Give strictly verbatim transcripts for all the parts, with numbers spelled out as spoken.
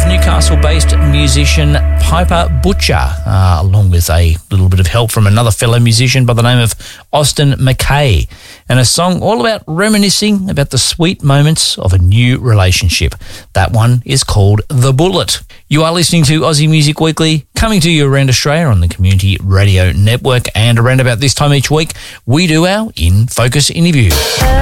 Newcastle-based musician Piper Butcher, uh, along with a little bit of help from another fellow musician by the name of Austin McKay, and a song all about reminiscing about the sweet moments of a new relationship. That one is called The Bullet. You are listening to Aussie Music Weekly, coming to you around Australia on the Community Radio Network, and around about this time each week, we do our In Focus interview.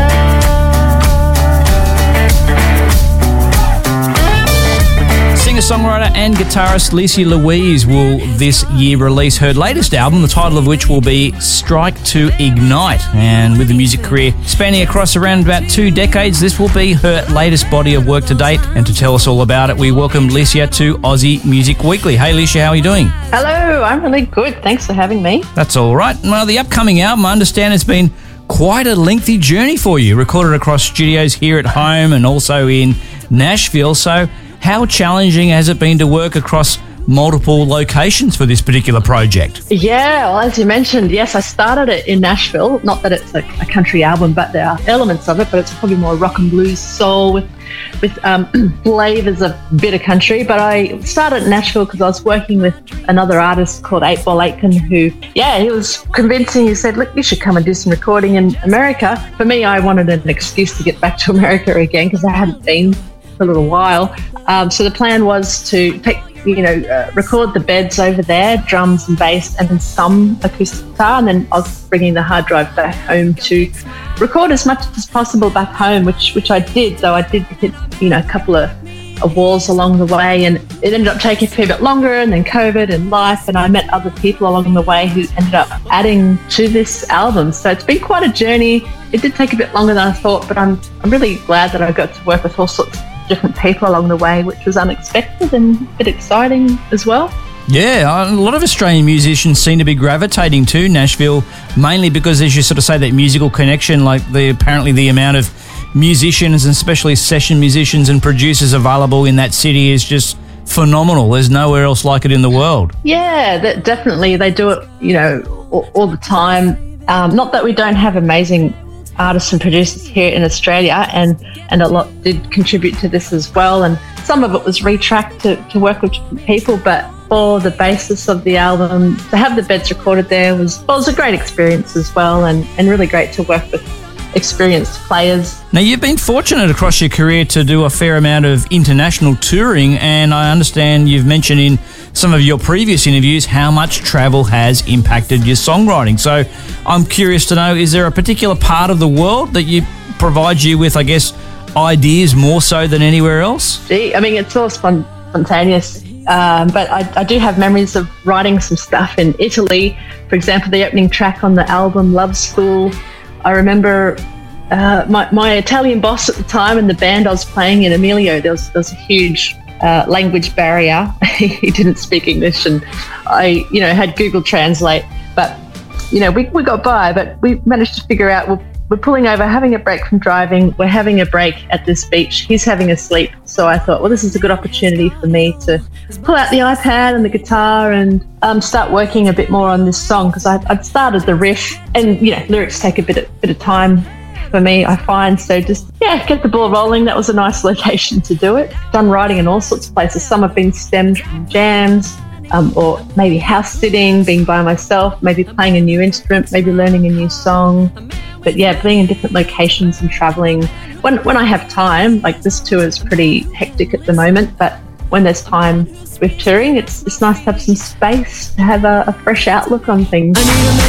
Singer-songwriter and guitarist Lisa Louise will this year release her latest album, the title of which will be Strike to Ignite. And with a music career spanning across around about two decades, this will be her latest body of work to date. And to tell us all about it, we welcome Lisa to Aussie Music Weekly. Hey, Lisa, how are you doing? Hello, I'm really good. Thanks for having me. That's all right. Well, the upcoming album, I understand, has been quite a lengthy journey for you, recorded across studios here at home and also in Nashville. So how challenging has it been to work across multiple locations for this particular project? Yeah, well, as you mentioned, yes, I started it in Nashville. Not that it's a, a country album, but there are elements of it, but it's probably more rock and blues soul with with um, flavors of bit of country. But I started in Nashville because I was working with another artist called eight Ball Aitken, who, yeah, he was convincing. He said, look, you should come and do some recording in America. For me, I wanted an excuse to get back to America again because I hadn't been for a little while. Um, so the plan was to take, you know, uh, record the beds over there, drums and bass and some acoustic guitar, and then I was bringing the hard drive back home to record as much as possible back home, which which I did, though I did hit, you know, a couple of, of walls along the way, and it ended up taking a fair bit longer, and then COVID and life, and I met other people along the way who ended up adding to this album. So it's been quite a journey. It did take a bit longer than I thought, but I'm I'm really glad that I got to work with all sorts of different people along the way, which was unexpected and a bit exciting as well. Yeah, a lot of Australian musicians seem to be gravitating to Nashville, mainly because, as you sort of say, that musical connection, like the apparently the amount of musicians and especially session musicians and producers available in that city is just phenomenal. There's nowhere else like it in the world. Yeah, that definitely. They do it, you know, all, all the time. Um, not that we don't have amazing artists and producers here in Australia, and and a lot did contribute to this as well, and some of it was retracked to, to work with different people, but for the basis of the album, to have the beds recorded there was, well, it was a great experience as well, and, and really great to work with experienced players. Now, you've been fortunate across your career to do a fair amount of international touring, and I understand you've mentioned in some of your previous interviews how much travel has impacted your songwriting. So I'm curious to know, is there a particular part of the world that you provides you with, I guess, ideas more so than anywhere else? Gee, I mean, it's all spon- spontaneous, um, but I, I do have memories of writing some stuff in Italy. For example, the opening track on the album, Love School, I remember uh, my, my Italian boss at the time and the band I was playing in, Emilio, there was, there was a huge uh, language barrier. He didn't speak English, and I, you know, had Google Translate. But, you know, we, we got by, but we managed to figure out, we're, we're pulling over, having a break from driving. We're having a break at this beach. He's having a sleep. So I thought, well, this is a good opportunity for me to pull out the iPad and the guitar and um, start working a bit more on this song, because I'd started the riff, and, you know, lyrics take a bit of, bit of time for me, I find. So just, yeah, get the ball rolling. That was a nice location to do it. Done writing in all sorts of places. Some have been stemmed from jams, um, or maybe house sitting, being by myself, maybe playing a new instrument, maybe learning a new song. But yeah, being in different locations and traveling. When when I have time, like this tour is pretty hectic at the moment, but when there's time with touring, it's it's nice to have some space, to have a, a fresh outlook on things.